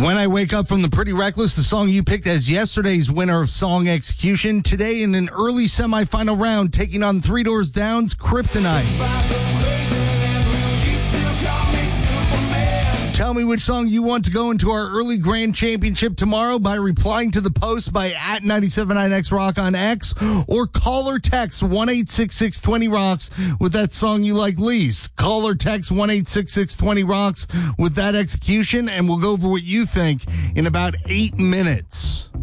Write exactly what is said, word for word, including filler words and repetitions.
When I Wake Up from the Pretty Reckless, the song you picked as yesterday's winner of Song Execution. Today in an early semifinal round, taking on Three Doors Down's Kryptonite. Tell me which song you want to go into our early grand championship tomorrow by replying to the post by at ninety-seven point nine X Rock on X, or call or text one eight six six twenty rocks with that song you like least. Call or text one eight six six twenty rocks with that execution, and we'll go over what you think in about eight minutes.